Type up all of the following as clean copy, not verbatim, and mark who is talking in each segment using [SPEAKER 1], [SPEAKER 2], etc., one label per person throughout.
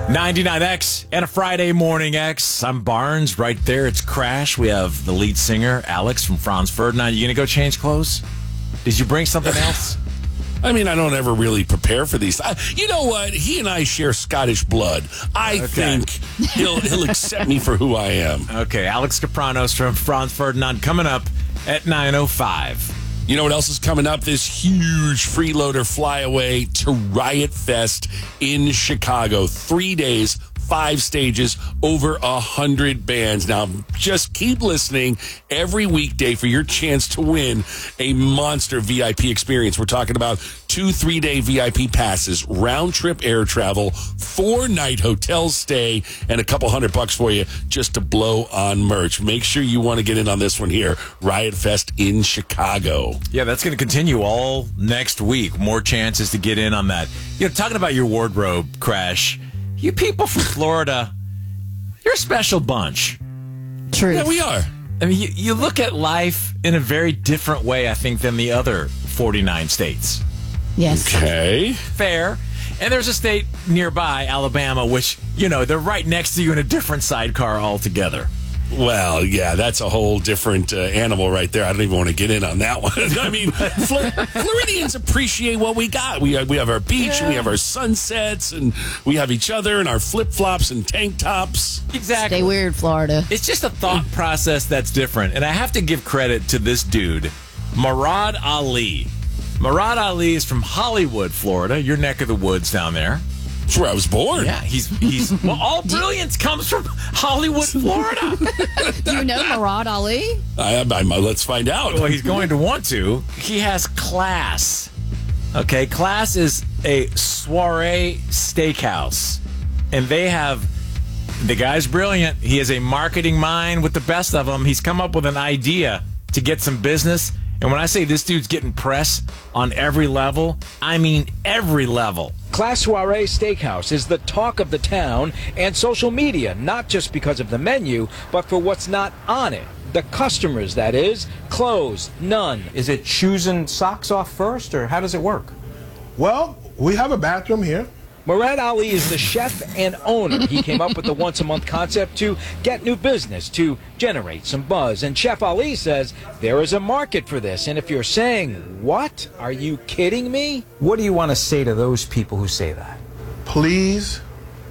[SPEAKER 1] 99X and a Friday Morning X. I'm Barnes. Right there, it's Crash. We have the lead singer, Alex from Franz Ferdinand. You going to go change clothes? Did you bring something else?
[SPEAKER 2] I mean, I don't ever really prepare for these. You know what? He and I share Scottish blood. I think he'll accept me for who I am.
[SPEAKER 1] Okay, Alex Kapranos from Franz Ferdinand coming up at 9:05.
[SPEAKER 2] You know what else is coming up? This huge freeloader flyaway to Riot Fest in Chicago. 3 days, 5 stages, over 100 bands. Now, just keep listening every weekday for your chance to win a monster VIP experience. We're talking about 2 3-day VIP passes, round-trip air travel, 4-night hotel stay, and a couple $100 for you just to blow on merch. Make sure you want to get in on this one here. Riot Fest in Chicago.
[SPEAKER 1] Yeah, that's going to continue all next week. More chances to get in on that. You know, talking about your wardrobe, Crash, you people from Florida, you're a special bunch.
[SPEAKER 3] True.
[SPEAKER 2] Yeah, we are.
[SPEAKER 1] I mean, you look at life in a very different way, I think, than the other 49 states.
[SPEAKER 3] Yes.
[SPEAKER 2] Okay.
[SPEAKER 1] Fair. And there's a state nearby, Alabama, which, you know, they're right next to you in a different sidecar altogether.
[SPEAKER 2] Well, yeah, that's a whole different animal right there. I don't even want to get in on that one. I mean, Floridians appreciate what we got. We have our beach, we have our sunsets, and we have each other and our flip-flops and tank tops.
[SPEAKER 1] Exactly.
[SPEAKER 3] Stay weird, Florida.
[SPEAKER 1] It's just a thought process that's different. And I have to give credit to this dude, Murad Ali. Murad Ali is from Hollywood, Florida, your neck of the woods down there.
[SPEAKER 2] That's where I was born.
[SPEAKER 1] Yeah, he's well, all brilliance comes from Hollywood, Florida.
[SPEAKER 3] Do you know Murad Ali?
[SPEAKER 2] Let's find out.
[SPEAKER 1] Well, he's going to want to. He has Class. Okay, Class is a soiree steakhouse. And they have, the guy's brilliant. He has a marketing mind with the best of them. He's come up with an idea to get some business. And when I say this dude's getting press on every level, I mean every level.
[SPEAKER 4] Class Soiree Steakhouse is the talk of the town and social media, not just because of the menu, but for what's not on it. The customers, that is, clothes, none.
[SPEAKER 5] Is it choosing socks off first, or how does it work?
[SPEAKER 6] Well, we have a bathroom here.
[SPEAKER 4] Murad Ali is the chef and owner. He came up with the once-a-month concept to get new business, to generate some buzz. And Chef Ali says there is a market for this. And if you're saying, what? Are you kidding me?
[SPEAKER 5] What do you want to say to those people who say that?
[SPEAKER 6] Please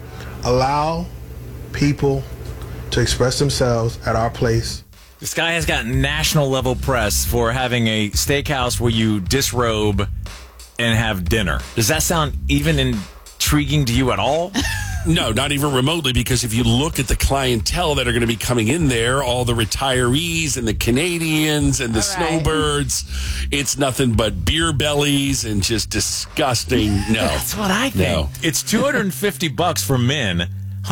[SPEAKER 6] allow people to express themselves at our place.
[SPEAKER 1] This guy has gotten national level press for having a steakhouse where you disrobe and have dinner. Does that sound even intriguing to you at all?
[SPEAKER 2] No, not even remotely, because if you look at the clientele that are going to be coming in there, all the retirees and the Canadians and the snowbirds, it's nothing but beer bellies and just disgusting. No.
[SPEAKER 1] That's what I think.
[SPEAKER 2] No.
[SPEAKER 1] It's $250 for men,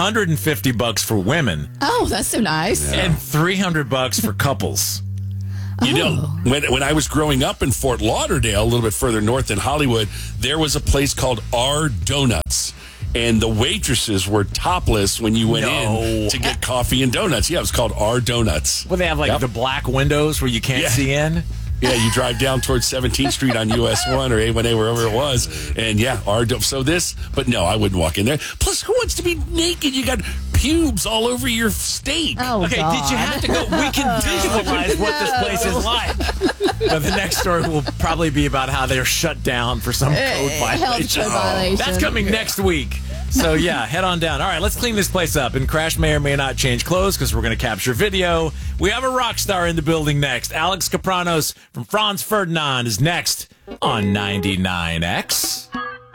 [SPEAKER 1] $150 for women,
[SPEAKER 3] Oh, that's so nice.
[SPEAKER 1] and $300 for couples.
[SPEAKER 2] You know, when I was growing up in Fort Lauderdale, a little bit further north than Hollywood, there was a place called R Donuts. And the waitresses were topless when you went in to get coffee and donuts. Yeah, it was called R Donuts.
[SPEAKER 1] Well, they have like the black windows where you can't see in.
[SPEAKER 2] Yeah, you drive down towards 17th Street on US 1 or A1A, wherever it was. And yeah, so this, but no, I wouldn't walk in there. Plus, who wants to be naked? You got pubes all over your steak.
[SPEAKER 3] Oh,
[SPEAKER 1] Okay,
[SPEAKER 3] God.
[SPEAKER 1] did you have to go? We can visualize what this place is like. But the next story will probably be about how they're shut down for some code
[SPEAKER 3] Health
[SPEAKER 1] violation.
[SPEAKER 3] code violation.
[SPEAKER 1] That's coming next week. So, yeah, head on down. All right, let's clean this place up. And Crash may or may not change clothes because we're going to capture video. We have a rock star in the building next. Alex Kapranos from Franz Ferdinand is next on 99X.